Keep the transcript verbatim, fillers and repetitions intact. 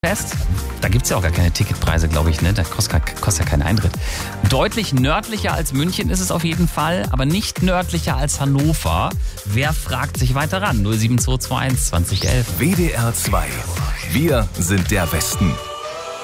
Fest. Da gibt es ja auch gar keine Ticketpreise, glaube ich, ne? Da kostet, kostet ja keinen Eintritt. Deutlich nördlicher als München ist es auf jeden Fall, aber nicht nördlicher als Hannover. Wer fragt sich weiter ran? null sieben zwei zwei eins zwanzig elf. W D R zwei. Wir sind der Westen.